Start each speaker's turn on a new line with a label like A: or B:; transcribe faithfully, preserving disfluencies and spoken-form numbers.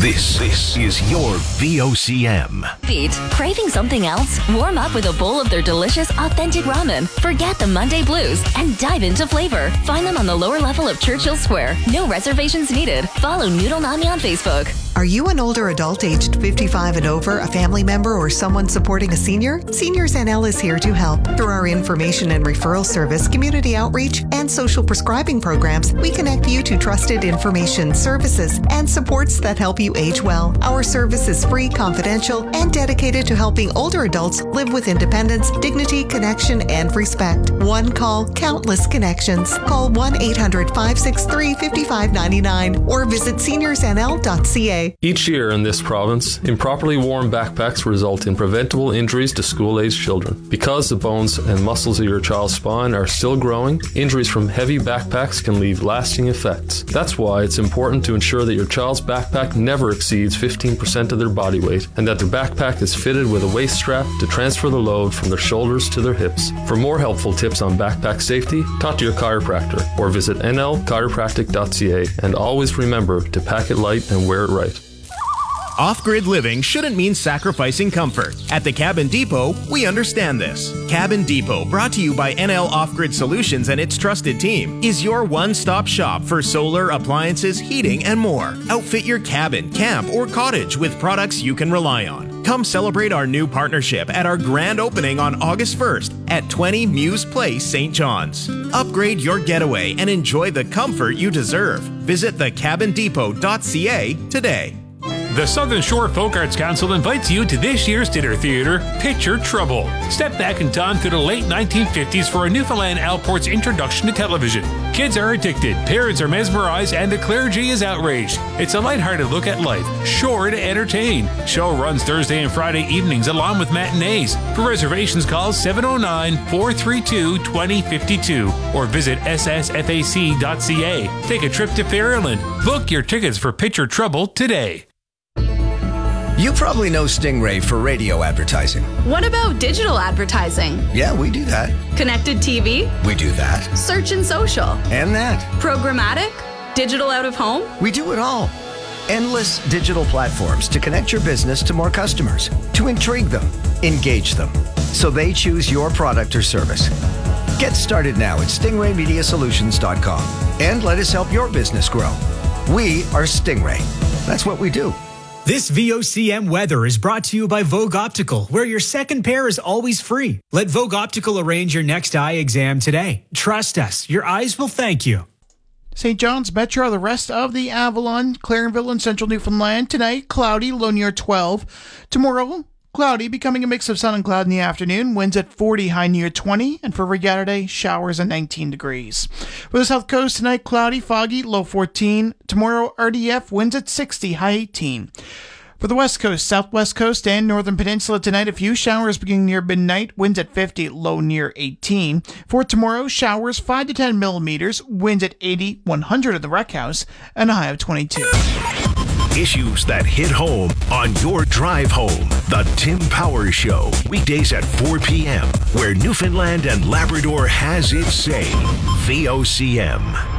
A: This, this is your V O C M.
B: Eat. Craving something else? Warm up with a bowl of their delicious, authentic ramen. Forget the Monday blues and dive into flavor. Find them on the lower level of Churchill Square. No reservations needed. Follow Noodle Nami on Facebook.
C: Are you an older adult aged fifty-five and over, a family member, or someone supporting a senior? Seniors N L is here to help. Through our information and referral service, community outreach, and social prescribing programs, we connect you to trusted information, services, and supports that help you age well. Our service is free, confidential, and dedicated to helping older adults live with independence, dignity, connection, and respect. One call, countless connections. Call one eight hundred, five six three, five five nine nine or visit seniors n l dot c a.
D: Each year in this province, improperly worn backpacks result in preventable injuries to school-aged children. Because the bones and muscles of your child's spine are still growing, injuries from heavy backpacks can leave lasting effects. That's why it's important to ensure that your child's backpack never exceeds fifteen percent of their body weight and that their backpack is fitted with a waist strap to transfer the load from their shoulders to their hips. For more helpful tips on backpack safety, talk to your chiropractor or visit n l chiropractic dot c a, and always remember to pack it light and wear it right.
E: Off-grid living shouldn't mean sacrificing comfort. At the Cabin Depot, we understand this. Cabin Depot, brought to you by N L Off-Grid Solutions and its trusted team, is your one-stop shop for solar, appliances, heating, and more. Outfit your cabin, camp, or cottage with products you can rely on. Come celebrate our new partnership at our grand opening on August first at twenty Muse Place, Saint John's. Upgrade your getaway and enjoy the comfort you deserve. Visit the cabin depot dot c a today.
F: The Southern Shore Folk Arts Council invites you to this year's dinner theater, Picture Trouble. Step back in time to the late nineteen fifties for a Newfoundland Alport's introduction to television. Kids are addicted, parents are mesmerized, and the clergy is outraged. It's a lighthearted look at life, sure to entertain. Show runs Thursday and Friday evenings along with matinees. For reservations, call seven oh nine, four three two, two oh five two or visit s s f a c dot c a. Take a trip to Fairland. Book your tickets for Picture Trouble today.
G: You probably know Stingray for radio advertising.
H: What about digital advertising?
G: Yeah, we do that.
H: Connected T V?
G: We do that.
H: Search and social?
G: And that.
H: Programmatic? Digital out of home?
G: We do it all. Endless digital platforms to connect your business to more customers, to intrigue them, engage them, so they choose your product or service. Get started now at stingray media solutions dot com and let us help your business grow. We are Stingray. That's what we do.
I: This V O C M weather is brought to you by Vogue Optical, where your second pair is always free. Let Vogue Optical arrange your next eye exam today. Trust us, your eyes will thank you.
J: Saint John's Metro, the rest of the Avalon, Clarenville, and Central Newfoundland. Tonight, cloudy, low near twelve. Tomorrow, cloudy, becoming a mix of sun and cloud in the afternoon. Winds at forty, high near twenty. And for Regatta, showers at nineteen degrees. For the South Coast, tonight, cloudy, foggy, low fourteen. Tomorrow, R D F, winds at sixty, high eighteen. For the West Coast, Southwest Coast, and Northern Peninsula tonight, a few showers beginning near midnight, winds at fifty, low near eighteen. For tomorrow, showers five to ten millimeters, winds at eighty, one hundred at the Rec House, and a high of twenty-two.
A: Issues that hit home on your drive home. The Tim Powers Show, weekdays at four p.m., where Newfoundland and Labrador has its say. V O C M.